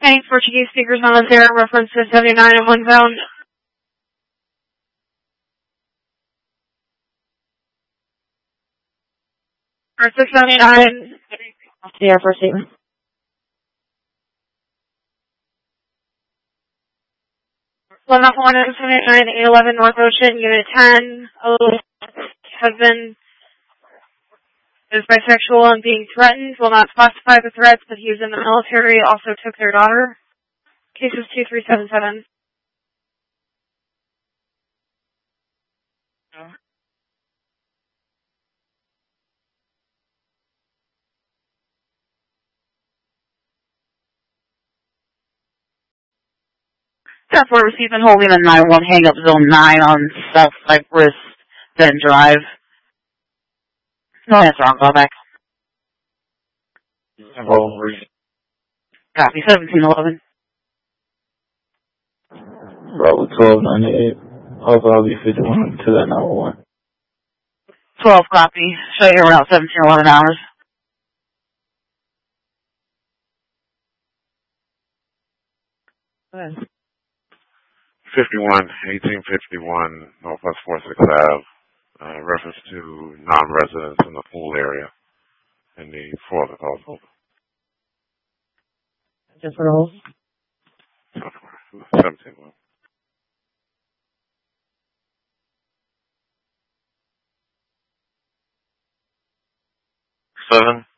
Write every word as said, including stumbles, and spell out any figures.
Any Portuguese speakers on this air reference to seventy-nine in one zone? Or six seventy-nine. The Air Force statement. eleven off one seventy-nine, eight eleven North Ocean, Unit ten. Husband is bisexual and being threatened. Will not specify the threats, but he was in the military. Also took their daughter. Case is two three seven seven. That's where receiving holding a nine one hang up zone nine on South Cypress Bend Drive. No, that's wrong. Call back. Copy seventeen eleven. Bravo twelve ninety-eight. Alpha I'll be fifty-one to that number one. twelve copy. Show you around seventeen eleven hours. Go ahead. fifty-one, eighteen fifty-one, Northwest forty-sixth Avenue, uh, reference to non-residents in the pool area in the fourth household. Just for the whole? seventeen eleven. Seven.